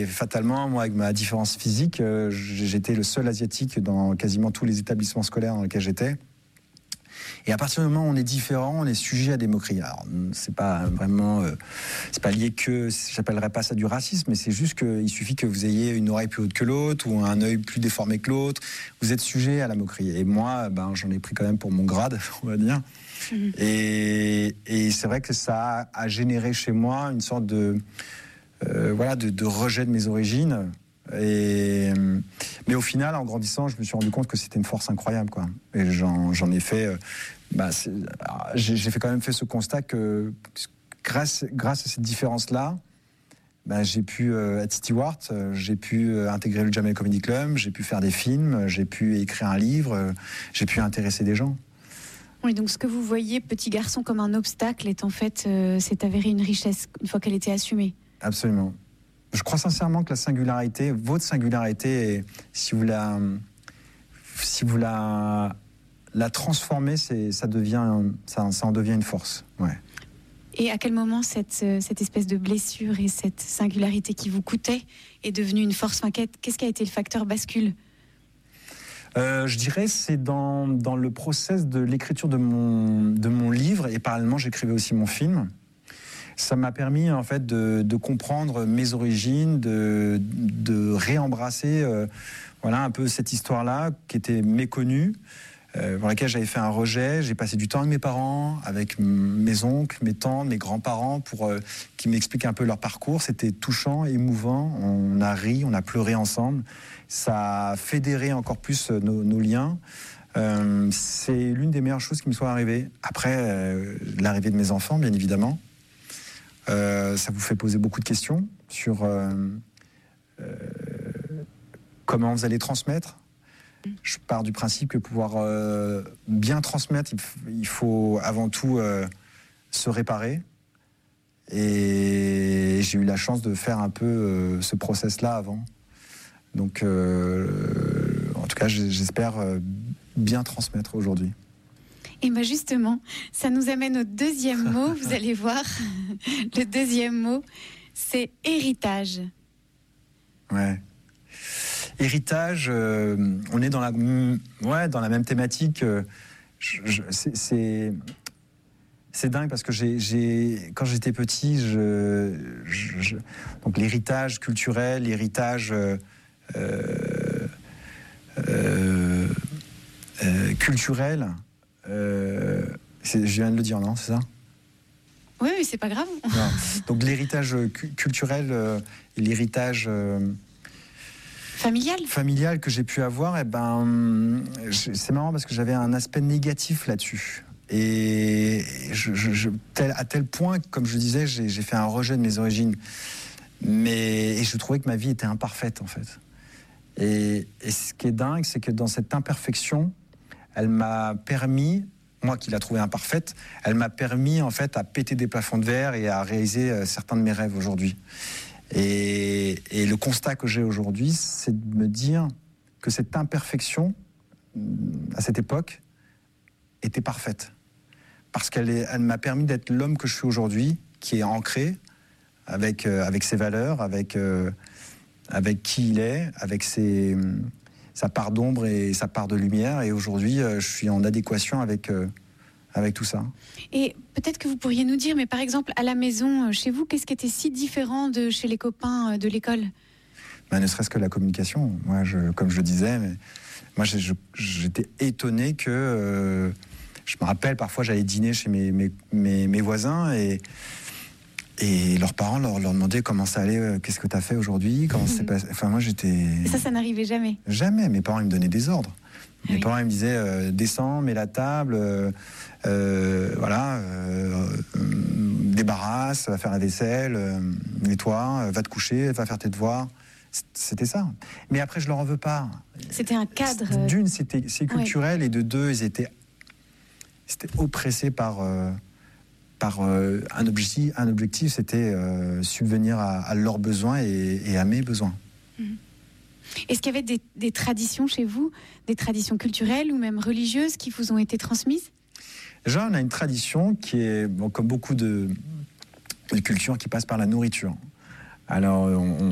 Et fatalement, moi, avec ma différence physique, j'étais le seul asiatique dans quasiment tous les établissements scolaires dans lesquels j'étais. Et à partir du moment où on est différent, on est sujet à des moqueries. Alors, c'est pas vraiment, c'est pas lié que, j'appellerais pas ça du racisme, mais c'est juste qu'il suffit que vous ayez une oreille plus haute que l'autre ou un œil plus déformé que l'autre. Vous êtes sujet à la moquerie. Et moi, j'en ai pris quand même pour mon grade, on va dire. Mmh. Et c'est vrai que ça a généré chez moi une sorte de rejet de mes origines. Mais au final, en grandissant, je me suis rendu compte que c'était une force incroyable, quoi. Et j'en ai fait. J'ai quand même fait ce constat que grâce à cette différence-là, j'ai pu être steward, j'ai pu intégrer le Jamel Comedy Club, j'ai pu faire des films, j'ai pu écrire un livre, j'ai pu intéresser des gens. Oui, donc ce que vous voyez, petit garçon, comme un obstacle, est en fait, s'est avéré une richesse une fois qu'elle était assumée. Absolument. Je crois sincèrement que la singularité, votre singularité, si vous la transformez, ça en devient une force. Ouais. Et à quel moment cette espèce de blessure et cette singularité qui vous coûtait est devenue une force? Qu'est-ce qui a été le facteur bascule? Je dirais c'est dans le process de l'écriture de mon livre, et parallèlement j'écrivais aussi mon film. Ça m'a permis en fait de comprendre mes origines, de réembrasser un peu cette histoire-là qui était méconnue, pour laquelle j'avais fait un rejet. J'ai passé du temps avec mes parents, avec mes oncles, mes tantes, mes grands-parents pour qu'ils m'expliquent un peu leur parcours. C'était touchant, émouvant. On a ri, on a pleuré ensemble. Ça a fédéré encore plus nos liens. C'est l'une des meilleures choses qui me soit arrivée. Après l'arrivée de mes enfants, bien évidemment. Ça vous fait poser beaucoup de questions sur comment vous allez transmettre. Je pars du principe que pouvoir bien transmettre, il faut avant tout se réparer. Et j'ai eu la chance de faire un peu ce process-là avant. Donc, en tout cas, j'espère bien transmettre aujourd'hui. Et bien justement, ça nous amène au deuxième mot, vous allez voir. Le deuxième mot, c'est héritage. Ouais. Héritage, on est dans la même thématique. C'est dingue parce que quand j'étais petit, donc l'héritage culturel, l'héritage culturel. Je viens de le dire, non, c'est ça? Oui, mais c'est pas grave. Non. Donc l'héritage culturel et l'héritage familial que j'ai pu avoir, c'est marrant parce que j'avais un aspect négatif là-dessus. Et à tel point, comme je disais, j'ai fait un rejet de mes origines. Et je trouvais que ma vie était imparfaite, en fait. Et ce qui est dingue, c'est que dans cette imperfection, elle m'a permis, moi qui la trouvais imparfaite, elle m'a permis en fait à péter des plafonds de verre et à réaliser certains de mes rêves aujourd'hui. Et le constat que j'ai aujourd'hui, c'est de me dire que cette imperfection, à cette époque, était parfaite. Parce elle m'a permis d'être l'homme que je suis aujourd'hui, qui est ancré avec ses valeurs, avec qui il est, avec sa part d'ombre et sa part de lumière. Et aujourd'hui, je suis en adéquation avec tout ça. Et peut-être que vous pourriez nous dire, mais par exemple, à la maison, chez vous, qu'est-ce qui était si différent de chez les copains de l'école? Ne serait-ce que la communication. Moi, comme je le disais, j'étais étonné que... je me rappelle, parfois, j'allais dîner chez mes voisins et leurs parents leur demandaient comment ça allait, qu'est-ce que tu as fait aujourd'hui, comment ça s'est passé. Enfin, moi, j'étais... Et ça n'arrivait jamais? Jamais. Mes parents, ils me donnaient des ordres. Mes parents, ils me disaient, descends, mets la table, débarrasse, va faire la vaisselle, nettoie, va te coucher, va faire tes devoirs. C'était ça. Mais après, je leur en veux pas. C'était un cadre. D'une, c'est culturel, et de deux, ils étaient oppressés par un objectif, c'était subvenir à leurs besoins et à mes besoins. Est-ce qu'il y avait des traditions chez vous, des traditions culturelles ou même religieuses qui vous ont été transmises? Déjà, on a une tradition qui est, comme beaucoup de cultures, qui passe par la nourriture. Alors,